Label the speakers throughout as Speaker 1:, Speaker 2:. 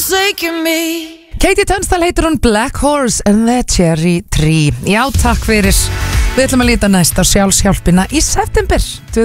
Speaker 1: forsaken me.
Speaker 2: Katie Tunstall heitir hún, Black Horse and the Cherry Tree. Já, takk fyrir. Við ætlum að líta næst á sjálfshjálpina í september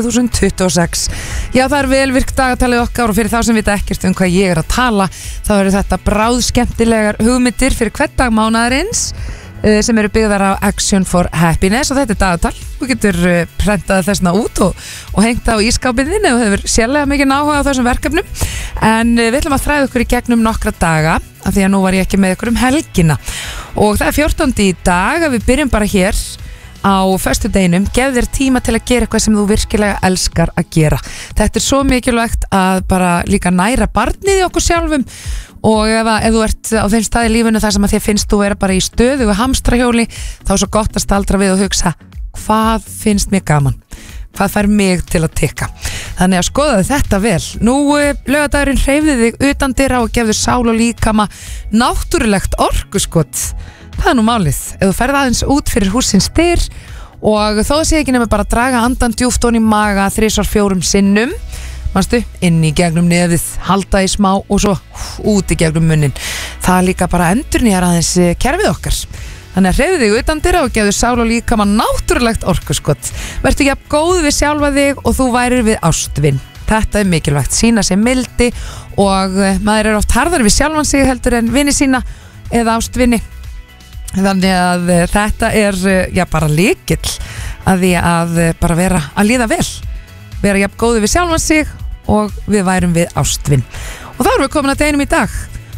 Speaker 2: 2026. Já, það vel virkt dagatalið okkar og fyrir þá sem vita ekkert hvað ég að tala, þá eru þetta bráðskemmtilegar hugmyndir fyrir hvern dag mánaðarins sem eru byggðar á Action for Happiness og þetta dagatal. Þú getur prentað þessna út og hengt á ískápinn og hefur sérlega mikið áhuga á þessum verkefnum. En við ætlum að þræða ykkur í gegnum nokkra daga af því að nú var ég ekki með ykkur helgina. Og það 14. í dag að við byrjum bara hér á föstudeginum. Gef þér tíma til að gera eitthvað sem þú virkilega elskar að gera. Þetta svo mikilvægt að bara líka næra barnið í okkur sjálfum og ef þú ert á þeim stað í lífinu þar sem að þér finnst þú vera bara í stöðu og hamstrahjóli, þá svo gott að staldra við og hugsa, hvað finnst mér gaman? Hvað fær mig til að tikka? Þannig að skoðaðu þetta vel. Nú, laugardagurinn hreyfði þig utandyra og gefðu sál og líkama náttúrulegt orkuskot. Það er nú málið. Ef þú ferð aðeins út fyrir húsins dyr og þó sé ekki nema bara að draga andan djúpt ofan í maga 3-4 sinnum, manstu, inn í gegnum nefið, halda í smá og svo út í gegnum munnin. Það líka bara endurnýjar aðeins kerfið okkar. Þannig að hreyfðu þig utandyra og gefðu sál og líkama náttúrulegt orkuskot. Vertu jafn góð við sjálfa þig og þú værir við ástvin. Þetta mikilvægt, sýna sér mildi og maður oft harðar við sjálfan sig heldur en vini sína eða ástvinni. Þannig að þetta já bara lykill að því að bara vera að líða vel. Vera jafn góð við sjálfan sig og við værum við ástvin. Og þá erum við komin að deginum í dag.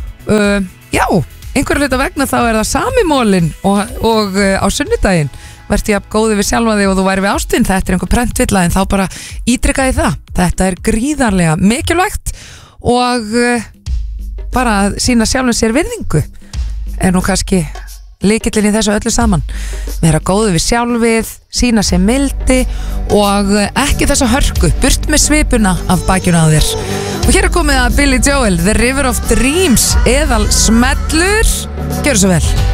Speaker 2: Já, einhverju hluta vegna þá það sami mólin og á sunnudaginn verður jafn góði við sjálfa þig og þú væri við ástvin. Þetta einhver prentvilla en þá bara ítrykkaði það. Þetta gríðarlega mikilvægt og bara að sýna sjálfum sér virðingu nú kannski lykillinn í þessu öllu saman. Vera góði við sjálfið, sýna sér mildi og ekki þessa hörku, burt með svipuna af bakjunu á þér. Og hér komið að Billy Joel, The River of Dreams, eðal smellur. Gjörðu svo vel.